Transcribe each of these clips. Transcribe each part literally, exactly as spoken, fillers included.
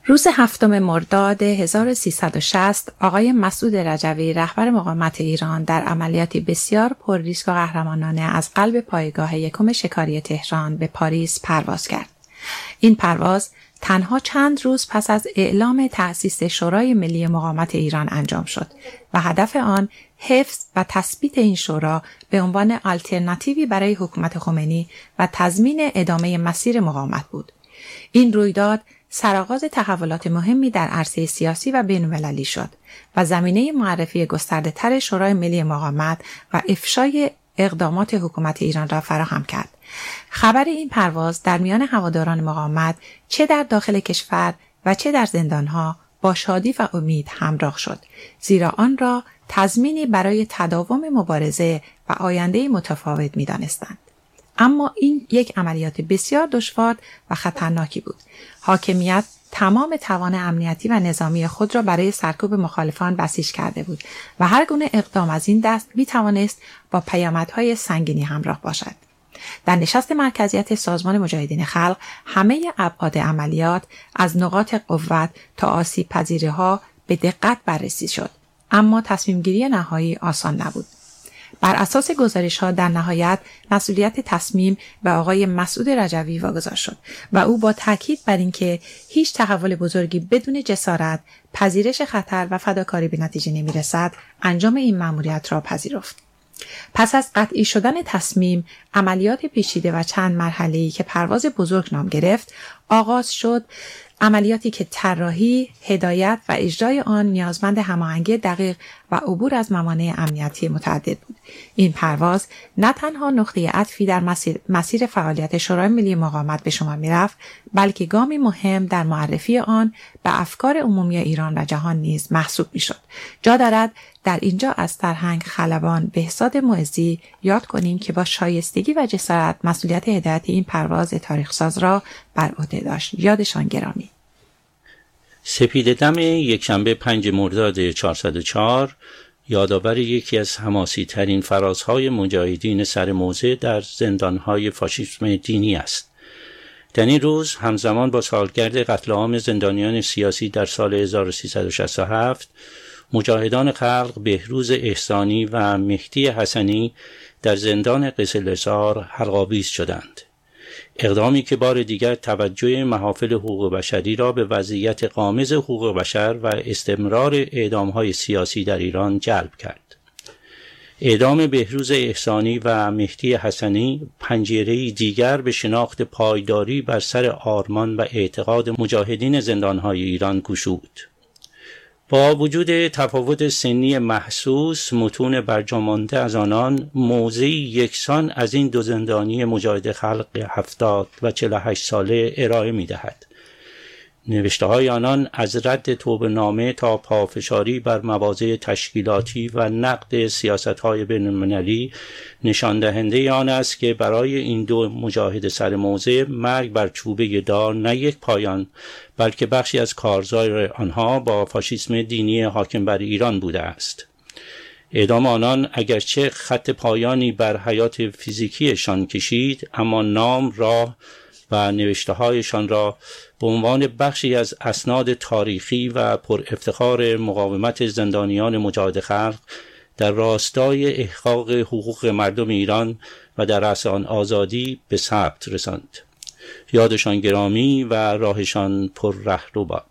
روز هفتم مرداد هزار و سیصد و شصت آقای مسعود رجوی رهبر مقاومت ایران در عملیاتی بسیار پر ریسک و قهرمانانه از قلب پایگاه یکم شکاری تهران به پاریس پرواز کرد. این پرواز تنها چند روز پس از اعلام تأسیس شورای ملی مقاومت ایران انجام شد و هدف آن حفظ و تثبیت این شورا به عنوان آلترناتیوی برای حکومت خمینی و تضمین ادامه مسیر مقاومت بود. این رویداد سرآغاز تحولات مهمی در عرصه سیاسی و بین‌المللی شد و زمینه معرفی گسترده‌تر شورای ملی مقاومت و افشای اقدامات حکومت ایران را فراهم کرد. خبر این پرواز در میان هواداران مقاومت چه در داخل کشور و چه در زندانها با شادی و امید همراه شد، زیرا آن را تضمینی برای تداوم مبارزه و آینده متفاوت می‌دانستند. اما این یک عملیات بسیار دشوار و خطرناکی بود. حاکمیت تمام توان امنیتی و نظامی خود را برای سرکوب مخالفان بسیج کرده بود و هر گونه اقدام از این دست می‌توانست با پیامدهای سنگینی همراه باشد. در نشست مرکزیت سازمان مجاهدین خلق همه ابعاد عملیات از نقاط قوت تا آسیب پذیری‌ها به دقت بررسی شد، اما تصمیم گیری نهایی آسان نبود. بر اساس گزارش‌ها در نهایت مسئولیت تصمیم به آقای مسعود رجوی واگذار شد و او با تاکید بر اینکه هیچ تحول بزرگی بدون جسارت، پذیرش خطر و فداکاری به نتیجه نمی‌رسد، انجام این مأموریت را پذیرفت. پس از قطعی شدن تصمیم، عملیات پیچیده و چند مرحله‌ای که پرواز بزرگ نام گرفت، آغاز شد. عملیاتی که طراحی، هدایت و اجرای آن نیازمند هماهنگی دقیق و عبور از موانع امنیتی متعدد بود. این پرواز نه تنها نقطه عطفی در مسیر, مسیر فعالیت شورای ملی مقاومت به شمار می‌رفت، بلکه گامی مهم در معرفی آن به افکار عمومی ایران و جهان نیز محسوب می‌شد. جا دارد در اینجا از سرهنگ خلبان بهزاد معزی یاد کنیم که با شایستگی و جسارت مسئولیت هدایت این پرواز تاریخ‌ساز را بر عهده داشت. یادشان گرامی. سپیده‌دم یکشنبه پنج مرداد چهارصد و چهار یادآور یکی از حماسی ترین فرازهای مجاهدین سر موضع در زندانهای فاشیسم دینی است. در این روز همزمان با سالگرد قتل عام زندانیان سیاسی در سال هزار و سیصد و شصت و هفت، مجاهدان خلق بهروز احسانی و مهدی حسنی در زندان قزل‌حصار حلق‌آویز شدند. اقدامی که بار دیگر توجه محافل حقوق بشری را به وضعیت غامض حقوق بشر و استمرار اعدام‌های سیاسی در ایران جلب کرد. اعدام بهروز احسانی و مهدی حسنی پنجره‌ای دیگر به شناخت پایداری بر سر آرمان و اعتقاد مجاهدین زندان‌های ایران گشود. با وجود تفاوت سنی محسوس، متون برجامانده از آنان موضعی یکسان از این دو زندانی مجاهد خلق هفتاد و چهل و هشت ساله ارائه می دهد. نوشته های آنان از رد توبه‌نامه تا پافشاری بر مواضع تشکیلاتی و نقد سیاست های بین‌المللی نشان دهنده آن است که برای این دو مجاهد سر موضع مرگ بر چوبه دار نه یک پایان، بلکه بخشی از کارزار آنها با فاشیسم دینی حاکم بر ایران بوده است. اعدام آنان اگرچه خط پایانی بر حیات فیزیکیشان کشید، اما نام، راه و نوشته‌هایشان را به عنوان بخشی از اسناد تاریخی و پر افتخار مقاومت زندانیان مجاهد خلق در راستای احقاق حقوق مردم ایران و در رأس آن آزادی به ثبت رساند. یادشان گرامی و راهشان پر رهرو باد.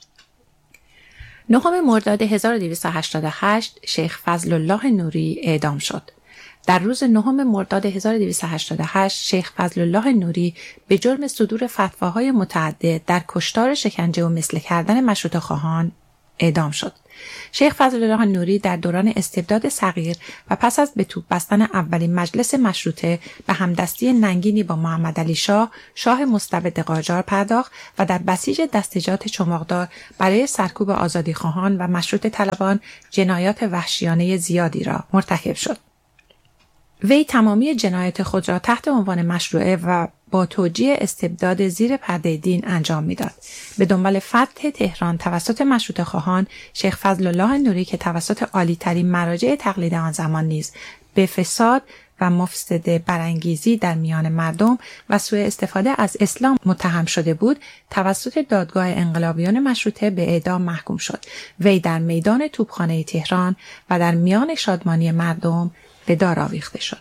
نهم مرداد هزار و دویست و هشتاد و هشت شیخ فضل الله نوری اعدام شد. در روز نهم مرداد هزار و دویست و هشتاد و هشت شیخ فضل الله نوری به جرم صدور فتواهای متعدد در کشتار، شکنجه و مثله کردن مشروطه خواهان اعدام شد. شیخ فضل الله نوری در دوران استبداد صغیر و پس از به توپ بستن اولین مجلس مشروطه به همدستی ننگینی با محمد علی شاه، شاه مستبد قاجار پرداخت و در بسیج دستجات چماقدار برای سرکوب آزادیخواهان و مشروطه طلبان جنایات وحشیانه زیادی را مرتکب شد. وی تمامی جنایات خود را تحت عنوان مشروعه و با توجیه استبداد زیر پرده دین انجام میداد. به دنبال فتح تهران توسط مشروطه خواهان، شیخ فضل الله نوری که توسط عالی ترین مراجع تقلید آن زمان نیز به فساد و مفسده برانگیزی در میان مردم و سوء استفاده از اسلام متهم شده بود، توسط دادگاه انقلابیون مشروطه به اعدام محکوم شد. وی در میدان توپخانه تهران و در میان شادمانی مردم به دار آویخته شد.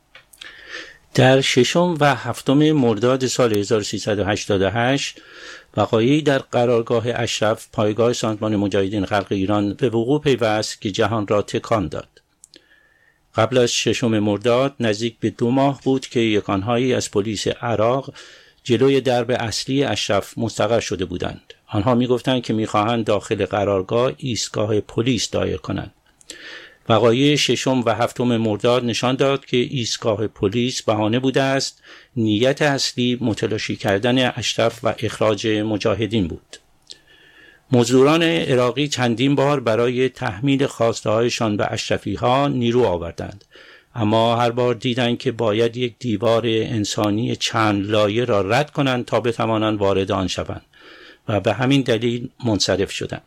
در ششم و هفتم مرداد سال هزار و سیصد و هشتاد و هشت وقایعی در قرارگاه اشرف، پایگاه سازمان مجاهدین خلق ایران، به وقوع پیوست که جهان را تکان داد. قبل از ششم مرداد نزدیک به دو ماه بود که یکانهایی از پلیس عراق جلوی درب اصلی اشرف مستقر شده بودند. آنها می‌گفتند که می‌خواهند داخل قرارگاه ایستگاه پلیس دایر کنند. وقایع ششم و هفتم مرداد نشان داد که ایستگاه پلیس بهانه بوده است. نیت اصلی متلاشی کردن اشرف و اخراج مجاهدین بود. مزدوران عراقی چندین بار برای تحمیل خواسته‌هایشان به اشرفی‌ها نیرو آوردند، اما هر بار دیدند که باید یک دیوار انسانی چند لایه را رد کنند تا بتوانند وارد آن شوند و به همین دلیل منصرف شدند.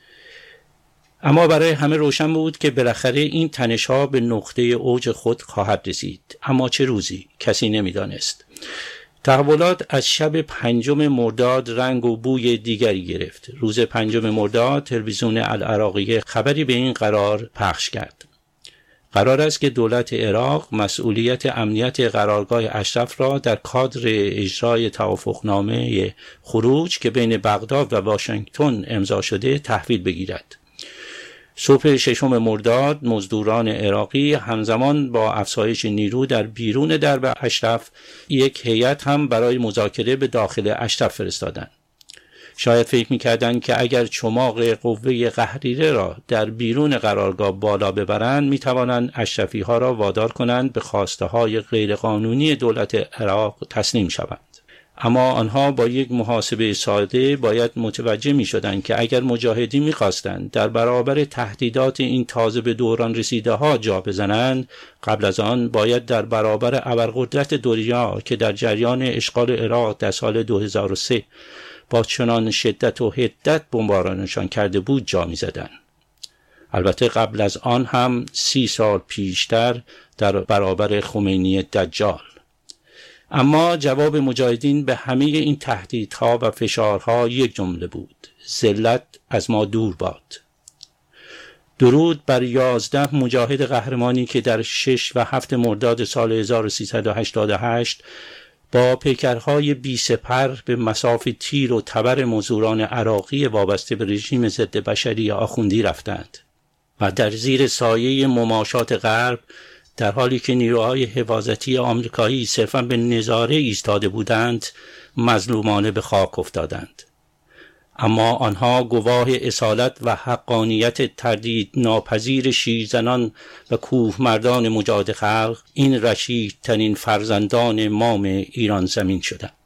اما برای همه روشن بود که بالاخره این تنش‌ها به نقطه اوج خود خواهد رسید. اما چه روزی؟ کسی نمی‌دانست. تحولات از شب پنجم مرداد رنگ و بوی دیگری گرفت. روز پنجم مرداد تلویزیون العراقیه خبری به این قرار پخش کرد. قرار است که دولت عراق مسئولیت امنیت قرارگاه اشرف را در کادر اجرای توافقنامه خروج که بین بغداد و واشنگتن امضا شده تحویل بگیرد. صبح ششم مرداد مزدوران عراقی همزمان با افزایش نیرو در بیرون درب اشرف یک هیئت هم برای مذاکره به داخل اشرف فرستادند. شاید فکر می‌کردند که اگر چماق قوه قهریره را در بیرون قرارگاه بالا ببرند می‌توانند اشرفی‌ها را وادار کنند به خواسته‌های غیرقانونی دولت عراق تسلیم شوند. اما آنها با یک محاسبه ساده باید متوجه می شدند که اگر مجاهدین می خواستند در برابر تهدیدات این تازه به دوران رسیده ها جا بزنند، قبل از آن باید در برابر ابرقدرت دنیا که در جریان اشغال عراق در سال دو هزار و سه با چنان شدت و حدت بمبارانشان کرده بود جا می زدند. البته قبل از آن هم سی سال پیشتر در برابر خمینی دجال. اما جواب مجاهدین به همه این تهدیدها و فشارها یک جمله بود: ذلت از ما دور باد. درود بر یازده مجاهد قهرمانی که در شش و هفت مرداد سال هزار و سیصد و هشتاد و هشت با پیکرهای بی سپر به مصاف تیر و تبر مزدوران عراقی وابسته به رژیم ضد بشری آخوندی رفتند و در زیر سایه مماشات غرب، در حالی که نیروهای حفاظتی آمریکایی صرفاً به نظاره ایستاده بودند، مظلومانه به خاک افتادند. اما آنها گواه اصالت و حقانیت تردید ناپذیر شیرزنان و کوهمردان مجاهد خلق، این رشیدترین فرزندان مام ایران زمین شدند.